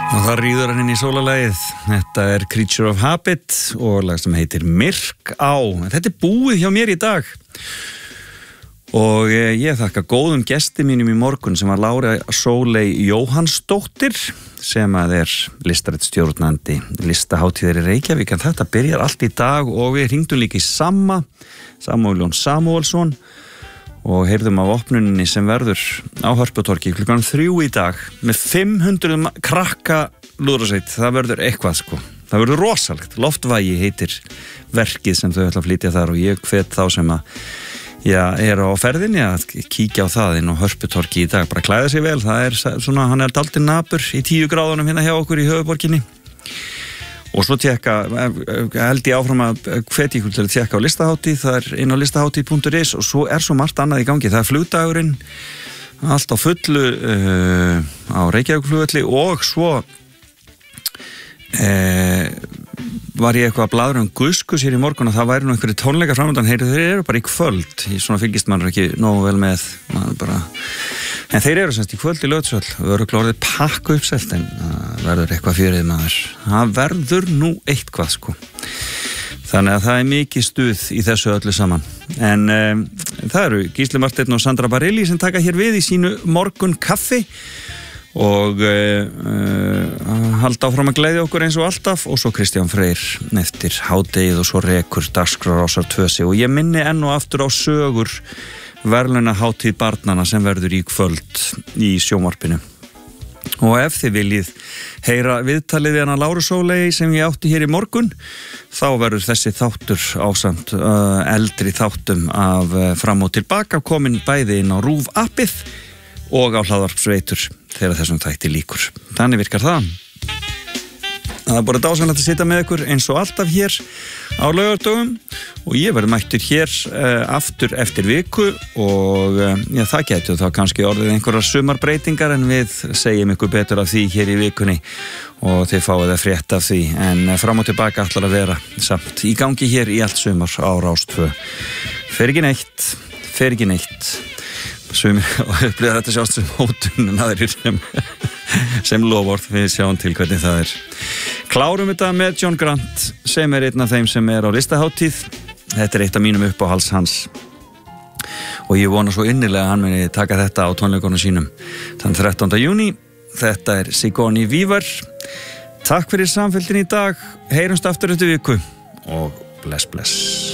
Og það rýður hann inn í sólarlagið. Þetta er Creature of Habit og lag sem heitir Myrk á. Þetta er búið hjá mér í dag. Og ég þakka góðum gesti mínum í morgun sem var Lára Sóley Jóhannsdóttir sem að er listaritstjórnandi listahátíðar í Reykjavík. En þetta byrjar allt í dag og við hringdum líka í Samúel Jón Samúelsson og heyrðum af opnuninni sem verður á Hörputorgi klukkan 3 í dag með 500 krakka lúðrasveit. Það verður eitthvað sko. Það verður rosalegt. Loftvægi heitir verkið sem þau ætla að flytja þar og ég hvet þá sem að er á ferðinni að kíkja á það inn á Hörputorgi í dag. Bara klæða sig vel. Það er svona, hann er dálítið napur í 10 gráðunum hérna hjá okkur í höfuðborginni. Og svo held ég áfram að hvet ykkur til að tjekka á listahátíð, það er inn á listahátíð.is og svo er svo margt annað í gangi. Það er flugdagurinn, allt á fullu á Reykjavíkurflugvelli og svo var ég eitthvað að bladra Guskus hér í morgun og það væri nú einhverju tónleikar framöndan. Þeir eru bara í kvöld, í svona fylgist maður ekki nógu vel með, en þeir eru semst í kvöld í Laugardalshöll. Við verðum klárið pakka uppselt en verður eitthvað fyrir maður. Það verður nú eitthvað sko. Þannig að það er mikið stuð í þessu öllu saman. En það eru Gísli Marteinn og Sandra Barilli sem taka hér við í sínu morgun kaffi og halda áfram að gleðja okkur eins og alltaf og svo Kristján Freyr eftir hádegið og svo rekur dagskrá Rásar 2 og ég minni enn og aftur á sögur verðlaunahátíð barnanna sem verður í kvöld í sjónvarpinu. Og ef þið viljið heyra viðtalið við hana Láru Sóley sem ég átti hér í morgun, þá verður þessi þáttur ásamt eldri þáttum af fram og tilbaka komin bæði inn á RÚV appið og á hlaðvarpsveitur þegar þessum þætti líkur. Þannig virkar það. Það er bara dásanlegt að sitja með ykkur eins og alltaf hér á laugardögum og ég verður mættur hér aftur eftir viku og það getur þá kannski orðið einhverjar sumarbreytingar en við segjum ykkur betur af því hér í vikunni og þið fáið að frétta af því en fram og tilbaka ætlar að vera samt í gangi hér í allt sumar á Rás 2. Fer ekki neitt. Sumir og upplýða þetta sjást sem hótun en aðrir sem lofórð. Við sjáum til hvernig það er. Klárum þetta með John Grant sem er einn af þeim sem er á listahátíð. Þetta er eitt af mínum uppáhalds hans og ég vona svo innilega að hann muni taka þetta á tónleikunum sínum þann 13. júní. Þetta er Sigourney Weaver. Takk fyrir samfylgdin í dag. Heyrumst aftur eftir viku og bless.